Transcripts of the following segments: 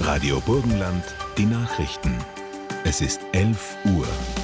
Radio Burgenland, die Nachrichten. Es ist 11 Uhr.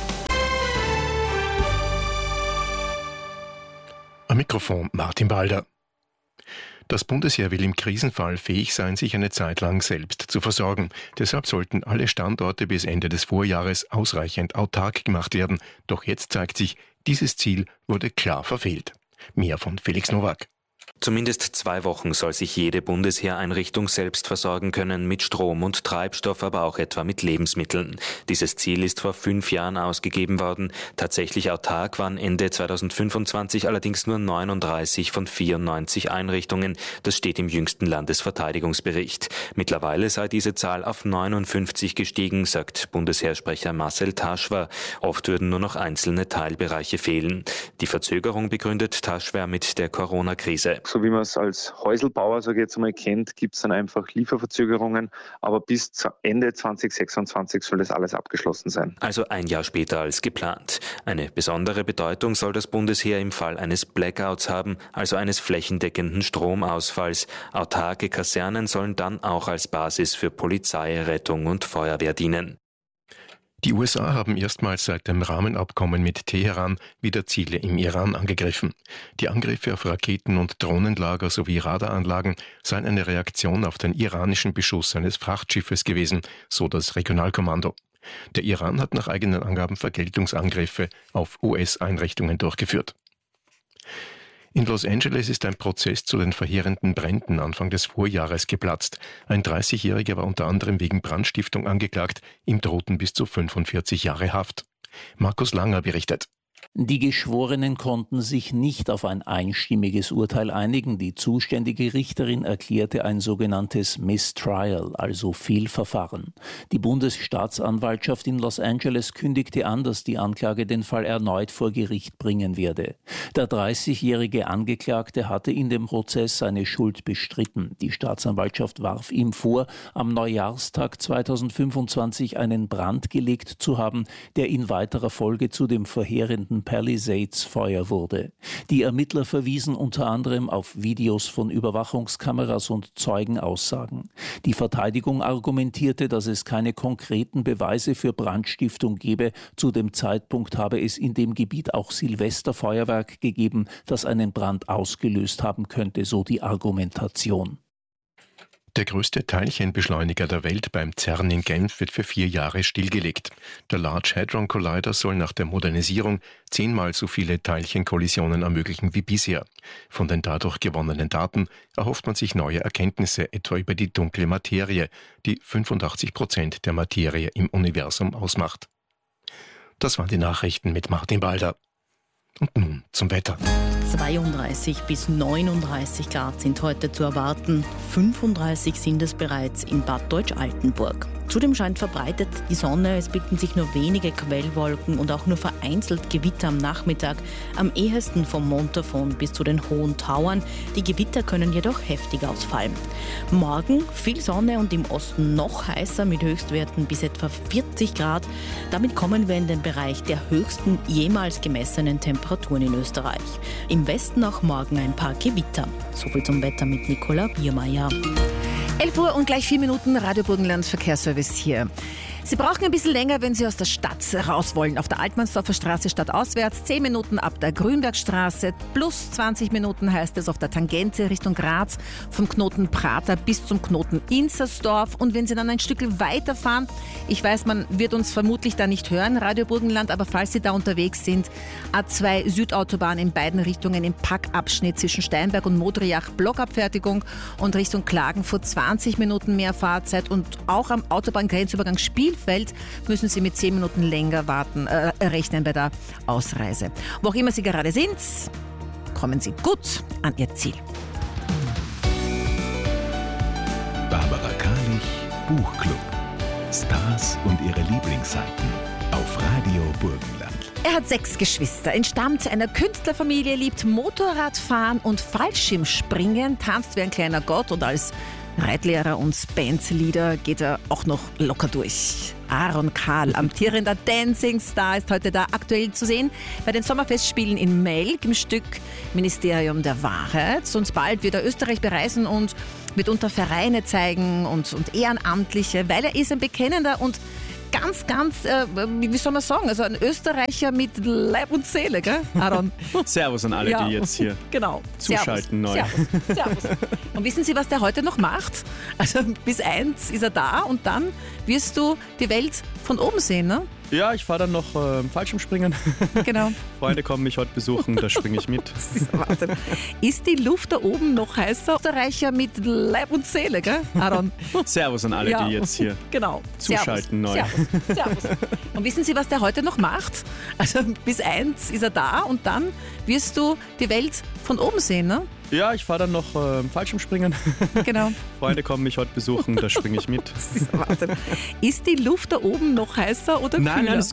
Am Mikrofon Martin Balder. Das Bundesheer will im Krisenfall fähig sein, sich eine Zeit lang selbst zu versorgen. Deshalb sollten alle Standorte bis Ende des Vorjahres ausreichend autark gemacht werden. Doch jetzt zeigt sich, dieses Ziel wurde klar verfehlt. Mehr von Felix Nowak. Zumindest 2 Wochen soll sich jede Bundesheereinrichtung selbst versorgen können, mit Strom und Treibstoff, aber auch etwa mit Lebensmitteln. Dieses Ziel ist vor 5 Jahren ausgegeben worden. Tatsächlich autark waren Ende 2025 allerdings nur 39 von 94 Einrichtungen. Das steht im jüngsten Landesverteidigungsbericht. Mittlerweile sei diese Zahl auf 59 gestiegen, sagt Bundesheersprecher Marcel Taschwer. Oft würden nur noch einzelne Teilbereiche fehlen. Die Verzögerung begründet Taschwer mit der Corona-Krise. So wie man es als Häuselbauer, sage ich jetzt einmal, kennt, gibt es dann einfach Lieferverzögerungen. Aber bis Ende 2026 soll das alles abgeschlossen sein. Also 1 Jahr später als geplant. Eine besondere Bedeutung soll das Bundesheer im Fall eines Blackouts haben, also eines flächendeckenden Stromausfalls. Autarke Kasernen sollen dann auch als Basis für Polizei, Rettung und Feuerwehr dienen. Die USA haben erstmals seit dem Rahmenabkommen mit Teheran wieder Ziele im Iran angegriffen. Die Angriffe auf Raketen- und Drohnenlager sowie Radaranlagen seien eine Reaktion auf den iranischen Beschuss eines Frachtschiffes gewesen, so das Regionalkommando. Der Iran hat nach eigenen Angaben Vergeltungsangriffe auf US-Einrichtungen durchgeführt. In Los Angeles ist ein Prozess zu den verheerenden Bränden Anfang des Vorjahres geplatzt. Ein 30-Jähriger war unter anderem wegen Brandstiftung angeklagt. Ihm drohten bis zu 45 Jahre Haft. Markus Langer berichtet. Die Geschworenen konnten sich nicht auf ein einstimmiges Urteil einigen. Die zuständige Richterin erklärte ein sogenanntes Mistrial, also Fehlverfahren. Die Bundesstaatsanwaltschaft in Los Angeles kündigte an, dass die Anklage den Fall erneut vor Gericht bringen werde. Der 30-jährige Angeklagte hatte in dem Prozess seine Schuld bestritten. Die Staatsanwaltschaft warf ihm vor, am Neujahrstag 2025 einen Brand gelegt zu haben, der in weiterer Folge zu dem verheerenden Palisades-Feuer wurde. Die Ermittler verwiesen unter anderem auf Videos von Überwachungskameras und Zeugenaussagen. Die Verteidigung argumentierte, dass es keine konkreten Beweise für Brandstiftung gebe. Zu dem Zeitpunkt habe es in dem Gebiet auch Silvesterfeuerwerk gegeben, das einen Brand ausgelöst haben könnte, so die Argumentation. Der größte Teilchenbeschleuniger der Welt beim CERN in Genf wird für 4 Jahre stillgelegt. Der Large Hadron Collider soll nach der Modernisierung 10-mal so viele Teilchenkollisionen ermöglichen wie bisher. Von den dadurch gewonnenen Daten erhofft man sich neue Erkenntnisse, etwa über die dunkle Materie, die 85% der Materie im Universum ausmacht. Das waren die Nachrichten mit Martin Balder. Und nun zum Wetter. 32 bis 39 Grad sind heute zu erwarten. 35 sind es bereits in Bad Deutsch-Altenburg. Zudem scheint verbreitet die Sonne. Es bilden sich nur wenige Quellwolken und auch nur vereinzelt Gewitter am Nachmittag. Am ehesten vom Montafon bis zu den Hohen Tauern. Die Gewitter können jedoch heftig ausfallen. Morgen viel Sonne und im Osten noch heißer mit Höchstwerten bis etwa 40 Grad. Damit kommen wir in den Bereich der höchsten jemals gemessenen Temperaturen in Österreich. Im Westen auch morgen ein paar Gewitter. Soviel zum Wetter mit Nicola Biermeier. 11 Uhr und gleich 4 Minuten, Radio Burgenland Verkehrsservice hier. Sie brauchen ein bisschen länger, wenn Sie aus der Stadt raus wollen. Auf der Altmannsdorfer Straße stadtauswärts, 10 Minuten ab der Grünbergstraße, plus 20 Minuten heißt es auf der Tangente Richtung Graz, vom Knoten Prater bis zum Knoten Inzersdorf. Und wenn Sie dann ein Stück weiterfahren, ich weiß, man wird uns vermutlich da nicht hören, Radio Burgenland, aber falls Sie da unterwegs sind, A2 Südautobahn in beiden Richtungen im Packabschnitt zwischen Steinberg und Modriach, Blockabfertigung und Richtung Klagenfurt 20 Minuten mehr Fahrzeit und auch am Autobahngrenzübergang Spielfeld müssen Sie mit 10 Minuten länger rechnen bei der Ausreise. Wo auch immer Sie gerade sind, kommen Sie gut an Ihr Ziel. Barbara Karlich, Buchclub. Stars und ihre Lieblingsseiten auf Radio Burgenland. Er hat 6 Geschwister, entstammt einer Künstlerfamilie, liebt Motorradfahren und Fallschirmspringen, tanzt wie ein kleiner Gott und als Reitlehrer und Bandleader geht er auch noch locker durch. Aaron Karl, amtierender Dancing Star, ist heute da aktuell zu sehen bei den Sommerfestspielen in Melk im Stück Ministerium der Wahrheit. Und bald wird er Österreich bereisen und mitunter Vereine zeigen und Ehrenamtliche, weil er ist ein bekennender und ganz, wie soll man sagen, also ein Österreicher mit Leib und Seele, gell, Aaron? Servus an alle, die jetzt hier zuschalten. Servus. Und wissen Sie, was der heute noch macht? Also bis 1 ist er da und dann wirst du die Welt von oben sehen, ne? Ja, ich fahre dann noch Fallschirmspringen. Genau. Freunde kommen mich heute besuchen, da springe ich mit. Das ist Wahnsinn. Ist die Luft da oben noch heißer? Österreicher mit Leib und Seele, gell, Aaron? Servus an alle, die jetzt hier zuschalten. Servus. Und wissen Sie, was der heute noch macht? Also bis 1 ist er da und dann wirst du die Welt von oben sehen, ne? Ja, ich fahre dann noch Fallschirmspringen. Genau. Freunde kommen mich heute besuchen, da springe ich mit. Das ist Wahnsinn. Ist die Luft da oben noch heißer oder kühler? Nein, es